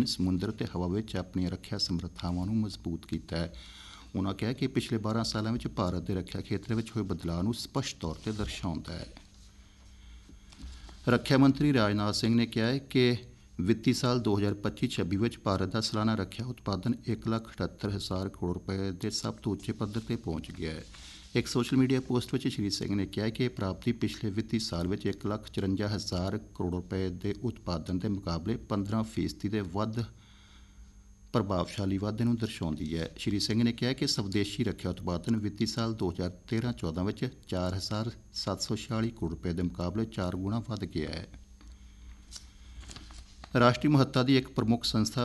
ਜ਼ਮੀਨ, ਸਮੁੰਦਰ ਅਤੇ ਹਵਾ ਵਿੱਚ ਆਪਣੀਆਂ ਰੱਖਿਆ ਸਮਰੱਥਾਵਾਂ ਨੂੰ ਮਜ਼ਬੂਤ ਕੀਤਾ ਹੈ। ਉਨ੍ਹਾਂ ਕਿਹਾ ਕਿ ਪਿਛਲੇ 12 ਸਾਲਾਂ ਵਿੱਚ ਭਾਰਤ ਦੇ ਰੱਖਿਆ ਖੇਤਰ ਵਿੱਚ ਹੋਏ ਬਦਲਾਅ ਨੂੰ ਸਪਸ਼ਟ ਤੌਰ 'ਤੇ ਦਰਸਾਉਂਦਾ ਹੈ। ਰੱਖਿਆ ਮੰਤਰੀ ਰਾਜਨਾਥ ਸਿੰਘ ਨੇ ਕਿਹਾ ਹੈ ਕਿ ਵਿੱਤੀ ਸਾਲ 2025-26 ਵਿੱਚ ਭਾਰਤ ਦਾ ਸਾਲਾਨਾ ਰੱਖਿਆ ਉਤਪਾਦਨ 1,78,000 ਕਰੋੜ ਰੁਪਏ ਦੇ ਸਭ ਤੋਂ ਉੱਚੇ ਪੱਧਰ 'ਤੇ ਪਹੁੰਚ ਗਿਆ ਹੈ। ਇੱਕ ਸੋਸ਼ਲ ਮੀਡੀਆ ਪੋਸਟ ਵਿੱਚ ਸ਼੍ਰੀ ਸਿੰਘ ਨੇ ਕਿਹਾ ਕਿ ਇਹ ਪ੍ਰਾਪਤੀ ਪਿਛਲੇ ਵਿੱਤੀ ਸਾਲ ਵਿੱਚ 1,54,000 ਕਰੋੜ ਰੁਪਏ ਦੇ ਉਤਪਾਦਨ ਦੇ ਮੁਕਾਬਲੇ 15% ਦੇ ਵੱਧ ਪ੍ਰਭਾਵਸ਼ਾਲੀ ਵਾਧੇ ਨੂੰ ਦਰਸਾਉਂਦੀ ਹੈ। ਸ਼੍ਰੀ ਸਿੰਘ ਨੇ ਕਿਹਾ ਕਿ ਸਵਦੇਸ਼ੀ ਰੱਖਿਆ ਉਤਪਾਦਨ ਵਿੱਤੀ ਸਾਲ 2013-14 ਵਿੱਚ 4,746 ਕਰੋੜ ਰੁਪਏ ਦੇ ਮੁਕਾਬਲੇ 4 ਗੁਣਾ ਵੱਧ ਗਿਆ ਹੈ। ਰਾਸ਼ਟਰੀ ਮਹੱਤਤਾ ਦੀ ਇੱਕ ਪ੍ਰਮੁੱਖ ਸੰਸਥਾ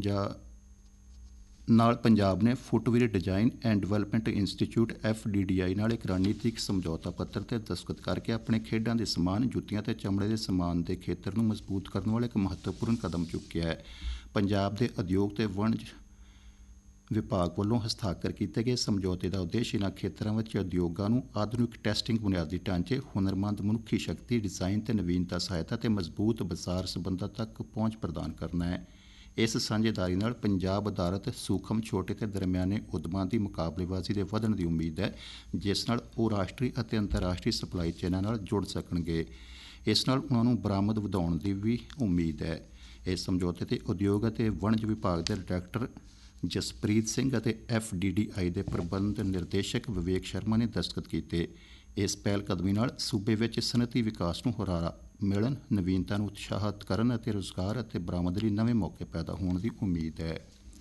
ਪੰਜਾਬ ਨੇ footwear design and development institute FDDI ਨਾਲ ਇੱਕ ਰਣਨੀਤਿਕ ਸਮਝੌਤਾ ਪੱਤਰ 'ਤੇ ਦਸਤਖਤ ਕਰਕੇ ਆਪਣੇ ਖੇਡਾਂ ਦੇ ਸਮਾਨ, ਜੁੱਤੀਆਂ ਅਤੇ ਚਮੜੇ ਦੇ ਸਮਾਨ ਦੇ ਖੇਤਰ ਨੂੰ ਮਜ਼ਬੂਤ ਕਰਨ ਵਾਲਾ ਇੱਕ ਮਹੱਤਵਪੂਰਨ ਕਦਮ ਚੁੱਕਿਆ ਹੈ। ਪੰਜਾਬ ਦੇ ਉਦਯੋਗ ਤੇ ਵਣਜ ਵਿਭਾਗ ਵੱਲੋਂ ਹਸਤਾਖਰ ਕੀਤੇ ਗਏ ਸਮਝੌਤੇ ਦਾ ਉਦੇਸ਼ ਇਨ੍ਹਾਂ ਖੇਤਰਾਂ ਵਿੱਚ ਉਦਯੋਗਾਂ ਨੂੰ ਆਧੁਨਿਕ ਟੈਸਟਿੰਗ ਬੁਨਿਆਦੀ ਢਾਂਚੇ, ਹੁਨਰਮੰਦ ਮਨੁੱਖੀ ਸ਼ਕਤੀ, ਡਿਜ਼ਾਈਨ ਤੇ ਨਵੀਨਤਾ ਸਹਾਇਤਾ ਅਤੇ ਮਜ਼ਬੂਤ ਬਾਜ਼ਾਰ ਸੰਬੰਧਾਂ ਤੱਕ ਪਹੁੰਚ ਪ੍ਰਦਾਨ ਕਰਨਾ ਹੈ। ਇਸ ਸਾਂਝੇਦਾਰੀ ਨਾਲ ਪੰਜਾਬ ਆਧਾਰਿਤ ਸੂਖਮ, ਛੋਟੇ ਅਤੇ ਦਰਮਿਆਨੇ ਉਦਮਾਂ ਦੀ ਮੁਕਾਬਲੇਬਾਜ਼ੀ ਦੇ ਵਧਣ ਦੀ ਉਮੀਦ ਹੈ, ਜਿਸ ਨਾਲ ਉਹ ਰਾਸ਼ਟਰੀ ਅਤੇ ਅੰਤਰਰਾਸ਼ਟਰੀ ਸਪਲਾਈ ਚੇਨਾਂ ਨਾਲ ਜੁੜ ਸਕਣਗੇ। ਇਸ ਨਾਲ ਉਹਨਾਂ ਨੂੰ ਬਰਾਮਦ ਵਧਾਉਣ ਦੀ ਵੀ ਉਮੀਦ ਹੈ। ਇਸ ਸਮਝੌਤੇ 'ਤੇ ਉਦਯੋਗ ਅਤੇ ਵਣਜ ਵਿਭਾਗ ਦੇ ਡਾਇਰੈਕਟਰ ਜਸਪ੍ਰੀਤ ਸਿੰਘ ਅਤੇ FDDI ਦੇ ਪ੍ਰਬੰਧ ਨਿਰਦੇਸ਼ਕ ਵਿਵੇਕ ਸ਼ਰਮਾ ਨੇ ਦਸਤਖਤ ਕੀਤੇ। ਇਸ ਪਹਿਲ ਕਦਮੀ ਨਾਲ ਸੂਬੇ ਵਿੱਚ ਸਨਅਤੀ ਵਿਕਾਸ ਨੂੰ ਹੁਰਾਰਾ ਮਿਲਣ, ਨਵੀਨਤਾ ਨੂੰ ਉਤਸ਼ਾਹਿਤ ਕਰਨ ਅਤੇ ਰੁਜ਼ਗਾਰ ਅਤੇ ਬਰਾਮਦ ਲਈ ਨਵੇਂ ਮੌਕੇ ਪੈਦਾ ਹੋਣ ਦੀ ਉਮੀਦ ਹੈ।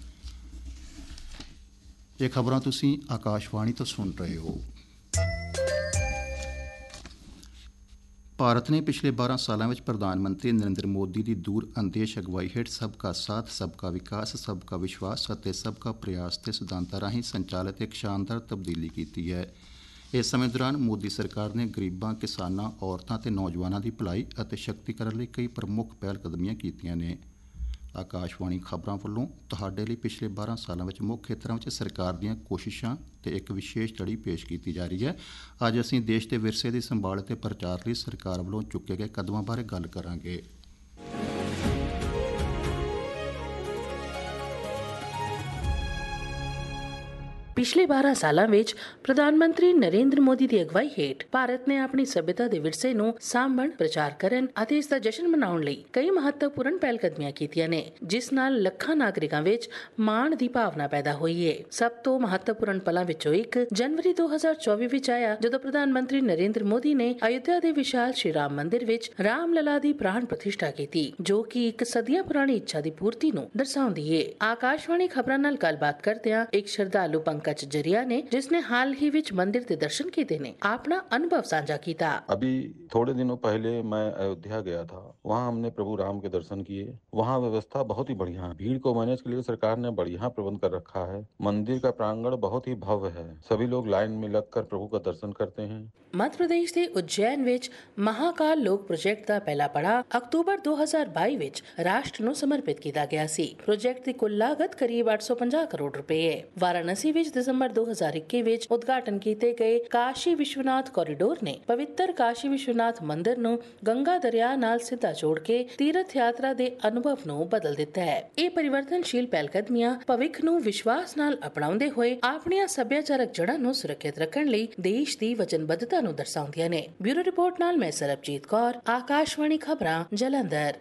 ਇਹ ਖਬਰਾਂ ਤੁਸੀਂ ਆਕਾਸ਼ਵਾਣੀ ਤੋਂ ਸੁਣ ਰਹੇ ਹੋ। ਭਾਰਤ ਨੇ ਪਿਛਲੇ 12 ਸਾਲਾਂ ਵਿੱਚ ਪ੍ਰਧਾਨ ਮੰਤਰੀ ਨਰਿੰਦਰ ਮੋਦੀ ਦੀ ਦੂਰ ਅੰਦੇਸ਼ ਅਗਵਾਈ ਹੇਠ ਸਬਕਾ ਸਾਥ, ਸਬਕਾ ਵਿਕਾਸ, ਸਬਕਾ ਵਿਸ਼ਵਾਸ ਅਤੇ ਸਬਕਾ ਪ੍ਰਯਾਸ ਦੇ ਸਿਧਾਂਤਾਂ ਰਾਹੀਂ ਸੰਚਾਲਿਤ ਇੱਕ ਸ਼ਾਨਦਾਰ ਤਬਦੀਲੀ ਕੀਤੀ ਹੈ। ਇਸ ਸਮੇਂ ਦੌਰਾਨ ਮੋਦੀ ਸਰਕਾਰ ਨੇ ਗਰੀਬਾਂ, ਕਿਸਾਨਾਂ, ਔਰਤਾਂ ਅਤੇ ਨੌਜਵਾਨਾਂ ਦੀ ਭਲਾਈ ਅਤੇ ਸ਼ਕਤੀਕਰਨ ਲਈ ਕਈ ਪ੍ਰਮੁੱਖ ਪਹਿਲਕਦਮੀਆਂ ਕੀਤੀਆਂ ਨੇ। ਆਕਾਸ਼ਵਾਣੀ ਖਬਰਾਂ ਵੱਲੋਂ ਤੁਹਾਡੇ ਲਈ ਪਿਛਲੇ 12 ਸਾਲਾਂ ਵਿੱਚ ਮੁੱਖ ਖੇਤਰਾਂ ਵਿੱਚ ਸਰਕਾਰ ਦੀਆਂ ਕੋਸ਼ਿਸ਼ਾਂ ਤੇ ਇੱਕ ਵਿਸ਼ੇਸ਼ ਲੜੀ ਪੇਸ਼ ਕੀਤੀ ਜਾ ਰਹੀ ਹੈ। ਅੱਜ ਅਸੀਂ ਦੇਸ਼ ਦੇ ਵਿਰਸੇ ਦੀ ਸੰਭਾਲ ਅਤੇ ਪ੍ਰਚਾਰ ਲਈ ਸਰਕਾਰ ਵੱਲੋਂ ਚੁੱਕੇ ਗਏ ਕਦਮਾਂ ਬਾਰੇ ਗੱਲ ਕਰਾਂਗੇ। ਪਿਛਲੇ 12 ਸਾਲਾਂ ਵਿੱਚ ਪ੍ਰਧਾਨ ਮੰਤਰੀ ਨਰਿੰਦਰ ਮੋਦੀ ਦੀ ਅਗਵਾਈ ਹੇਠ ਭਾਰਤ ਨੇ ਆਪਣੀ ਸੱਭਿਅਤਾ ਦੇ ਵਿਰਸੇ ਨੂੰ ਸਾਂਭਣ, ਪ੍ਰਚਾਰ ਕਰਨ ਅਤੇ ਇਸ ਦਾ ਜਸ਼ਨ ਮਨਾਉਣ ਲਈ ਕਈ ਮਹੱਤਵਪੂਰਨ ਪਹਿਲਕਦਮੀਆਂ ਕੀਤੀਆਂ ਨੇ, ਜਿਸ ਨਾਲ ਲੱਖਾਂ ਨਾਗਰਿਕਾਂ ਵਿੱਚ ਮਾਣ ਦੀ ਭਾਵਨਾ ਪੈਦਾ ਹੋਈ ਹੈ। ਸਭ ਤੋਂ ਮਹੱਤਵਪੂਰਨ ਪਲਾਂ ਵਿੱਚੋਂ ਇੱਕ ਜਨਵਰੀ 2024 ਵਿੱਚ ਆਇਆ, ਜਦੋਂ ਪ੍ਰਧਾਨ ਮੰਤਰੀ ਨਰਿੰਦਰ ਮੋਦੀ ਨੇ ਅਯੁੱਧਿਆ ਦੇ ਵਿਸ਼ਾਲ ਸ਼੍ਰੀ ਰਾਮ ਮੰਦਿਰ ਵਿੱਚ ਰਾਮ ਲਲਾ ਦੀ ਪ੍ਰਾਣ ਪ੍ਰਤਿਸ਼ਠਾ ਕੀਤੀ, ਜੋ ਕਿ ਇੱਕ ਸਦੀਆਂ ਪੁਰਾਣੀ ਇੱਛਾ ਦੀ ਪੂਰਤੀ ਨੂੰ ਦਰਸਾਉਂਦੀ ਹੈ। ਆਕਾਸ਼ਵਾਣੀ ਖਬਰਾਂ ਨਾਲ ਗੱਲਬਾਤ ਕਰਦਿਆਂ ਇੱਕ ਸ਼ਰਧਾਲੂ पंकज जरिया ने, जिसने हाल ही विच मंदिर के दर्शन किए ने, अपना अनुभव साझा किया। अभी थोड़े दिनों पहले मैं अयोध्या गया था, वहाँ हमने प्रभु राम के दर्शन किए। वहाँ व्यवस्था बहुत ही बढ़िया है, भीड़ को मैनेज के लिए सरकार ने बढ़िया प्रबंध कर रखा है। मंदिर का प्रांगण बहुत ही भव्य है, सभी लोग लाइन में लगकर प्रभु का दर्शन करते हैं। मध्य प्रदेश के उज्जैन विच महाकाल लोक प्रोजेक्ट का पहला पड़ाव अक्तूबर 2022 विच राष्ट्र नूं समर्पित किया गया सी। प्रोजेक्ट की कुल लागत करीब 850 करोड़ रुपए है। वाराणसी विच दिसंबर 2021 विच उद्घाटन किए गए काशी विश्वनाथ कॉरिडोर ने पवित्र काशी विश्वनाथ मंदिर नूं गंगा दरिया नाल सीधा जोड़ के तीर्थ यात्रा दे अनुभव नूं बदल दिता है। ये परिवर्तनशील पहलकदमियां भविख नूं विश्वास नाल अपनाउंदे होए अपनियां सभ्याचारक जड़ां नूं सुरक्षित रखण लई देश दी वचनबद्धता नूं दर्शाउंदियां ने। ब्यूरो रिपोर्ट नाल मैं सरबजीत कौर, आकाशवाणी खबरां, जलंधर।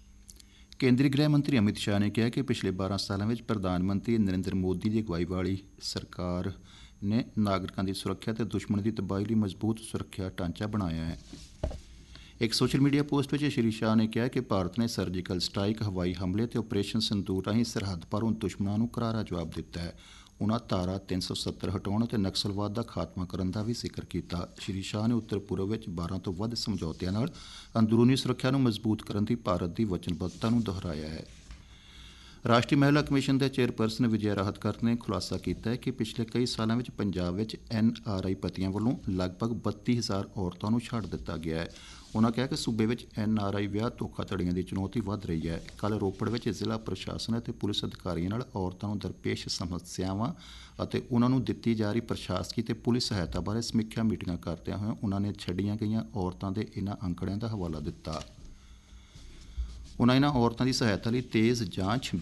ਕੇਂਦਰੀ ਗ੍ਰਹਿ ਮੰਤਰੀ ਅਮਿਤ ਸ਼ਾਹ ਨੇ ਕਿਹਾ ਕਿ ਪਿਛਲੇ 12 ਸਾਲਾਂ ਵਿੱਚ ਪ੍ਰਧਾਨ ਮੰਤਰੀ ਨਰਿੰਦਰ ਮੋਦੀ ਦੀ ਅਗਵਾਈ ਵਾਲੀ ਸਰਕਾਰ ਨੇ ਨਾਗਰਿਕਾਂ ਦੀ ਸੁਰੱਖਿਆ ਅਤੇ ਦੁਸ਼ਮਣ ਦੀ ਤਬਾਹੀ ਲਈ ਮਜ਼ਬੂਤ ਸੁਰੱਖਿਆ ਢਾਂਚਾ ਬਣਾਇਆ ਹੈ। ਇੱਕ ਸੋਸ਼ਲ ਮੀਡੀਆ ਪੋਸਟ ਵਿੱਚ ਸ਼੍ਰੀ ਸ਼ਾਹ ਨੇ ਕਿਹਾ ਕਿ ਭਾਰਤ ਨੇ ਸਰਜੀਕਲ ਸਟ੍ਰਾਈਕ, ਹਵਾਈ ਹਮਲੇ ਅਤੇ ਆਪਰੇਸ਼ਨ ਸਿੰਦੂਰ ਰਾਹੀਂ ਸਰਹੱਦ ਪਾਰੋਂ ਦੁਸ਼ਮਣਾਂ ਨੂੰ ਕਰਾਰਾ ਜਵਾਬ ਦਿੱਤਾ ਹੈ। ਉਨ੍ਹਾਂ ਧਾਰਾ 370 ਹਟਾਉਣ ਅਤੇ ਨਕਸਲਵਾਦ ਦਾ ਖਾਤਮਾ ਕਰਨ ਦਾ ਵੀ ਜ਼ਿਕਰ ਕੀਤਾ। ਸ਼੍ਰੀ ਸ਼ਾਹ ਨੇ ਉੱਤਰ ਪੂਰਬ ਵਿੱਚ 12 ਤੋਂ ਵੱਧ ਸਮਝੌਤਿਆਂ ਨਾਲ ਅੰਦਰੂਨੀ ਸੁਰੱਖਿਆ ਨੂੰ ਮਜ਼ਬੂਤ ਕਰਨ ਦੀ ਭਾਰਤ ਦੀ ਵਚਨਬੱਧਤਾ ਨੂੰ ਦੁਹਰਾਇਆ ਹੈ। ਰਾਸ਼ਟਰੀ ਮਹਿਲਾ ਕਮਿਸ਼ਨ ਦੇ ਚੇਅਰਪਰਸਨ ਵਿਜੈ ਰਾਹਤਕਰ ਨੇ ਖੁਲਾਸਾ ਕੀਤਾ ਹੈ ਕਿ ਪਿਛਲੇ ਕਈ ਸਾਲਾਂ ਵਿੱਚ ਪੰਜਾਬ ਵਿੱਚ NRI ਪਤੀਆਂ ਵੱਲੋਂ ਲਗਭਗ 32,000 ਔਰਤਾਂ ਨੂੰ ਛੱਡ ਦਿੱਤਾ ਗਿਆ ਹੈ। ਉਨ੍ਹਾਂ ਕਿਹਾ ਕਿ ਸੂਬੇ ਵਿੱਚ NRI ਵਿਆਹ ਧੋਖਾਧੜੀਆਂ ਦੀ ਚੁਣੌਤੀ ਵੱਧ ਰਹੀ ਹੈ। ਕੱਲ੍ਹ ਰੋਪੜ ਵਿੱਚ ਜ਼ਿਲ੍ਹਾ ਪ੍ਰਸ਼ਾਸਨ ਅਤੇ ਪੁਲਿਸ ਅਧਿਕਾਰੀਆਂ ਨਾਲ ਔਰਤਾਂ ਨੂੰ ਦਰਪੇਸ਼ ਸਮੱਸਿਆਵਾਂ ਅਤੇ ਉਨ੍ਹਾਂ ਨੂੰ ਦਿੱਤੀ ਜਾ ਰਹੀ ਪ੍ਰਸ਼ਾਸਕੀ ਅਤੇ ਪੁਲਿਸ ਸਹਾਇਤਾ ਬਾਰੇ ਸਮੀਖਿਆ ਮੀਟਿੰਗਾਂ ਕਰਦਿਆਂ ਹੋਇਆਂ ਉਨ੍ਹਾਂ ਨੇ ਛੱਡੀਆਂ ਗਈਆਂ ਔਰਤਾਂ ਦੇ ਇਨ੍ਹਾਂ ਅੰਕੜਿਆਂ ਦਾ ਹਵਾਲਾ ਦਿੱਤਾ। ਉਨ੍ਹਾਂ ਇਨ੍ਹਾਂ ਔਰਤਾਂ ਦੀ ਸਹਾਇਤਾ ਲਈ ਤੇਜ਼ ਜਾਂਚ,